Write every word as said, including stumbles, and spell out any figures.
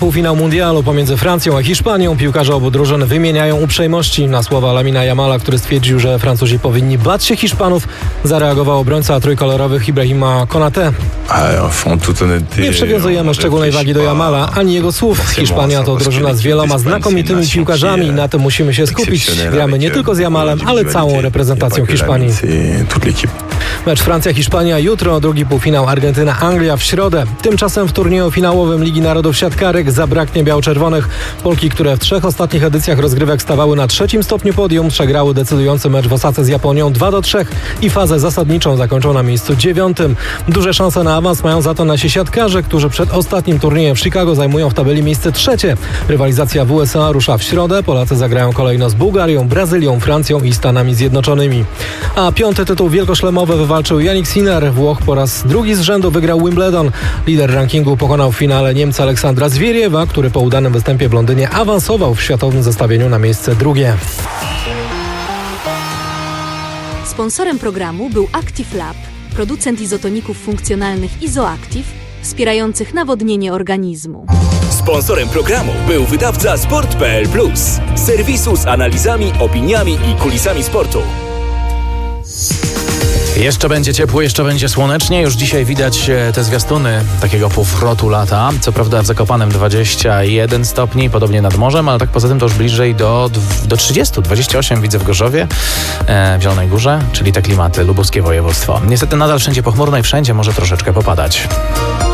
Półfinał mundialu pomiędzy Francją a Hiszpanią. Piłkarze obu drużyn wymieniają uprzejmości. Na słowa Lamina Jamala, który stwierdził, że Francuzi powinni bać się Hiszpanów, zareagował obrońca trójkolorowych Ibrahima Konaté. Nie przywiązujemy szczególnej wagi do Jamala ani jego słów. Hiszpania to drużyna z wieloma znakomitymi piłkarzami. Na tym musimy się skupić. Gramy nie tylko z Jamalem, ale całą reprezentacją Hiszpanii. Mecz Francja-Hiszpania jutro, drugi półfinał Argentyna-Anglia w środę. Tymczasem w turnieju finałowym Ligi Narodów Siatkarek zabraknie biało-czerwonych. Polki, które w trzech ostatnich edycjach rozgrywek stawały na trzecim stopniu podium, przegrały decydujący mecz w Osace z Japonią dwa do trzech i fazę zasadniczą zakończą na miejscu dziewiątym. Duże szanse na awans mają za to nasi siatkarze, którzy przed ostatnim turniejem w Chicago zajmują w tabeli miejsce trzecie. Rywalizacja w U S A rusza w środę. Polacy zagrają kolejno z Bułgarią, Brazylią, Francją i Stanami Zjednoczonymi. A piąty tytuł wielkoszlemowy wywalczył Jannik Sinner. Włoch po raz drugi z rzędu wygrał Wimbledon. Lider rankingu pokonał w finale Niemca Aleksandra Zwieriewa, który po udanym występie w Londynie awansował w światowym zestawieniu na miejsce drugie. Sponsorem programu był Active Lab, producent izotoników funkcjonalnych Izoactive, wspierających nawodnienie organizmu. Sponsorem programu był wydawca sport kropka p l plus, serwisu z analizami, opiniami i kulisami sportu. Jeszcze będzie ciepło, jeszcze będzie słonecznie. Już dzisiaj widać te zwiastuny takiego półfrotu lata. Co prawda w Zakopanem dwadzieścia jeden stopni, podobnie nad morzem, ale tak poza tym to już bliżej do, do trzydziestu. dwadzieścia osiem widzę w Gorzowie, e, w Zielonej Górze, czyli te klimaty, lubuskie województwo. Niestety nadal wszędzie pochmurno i wszędzie może troszeczkę popadać.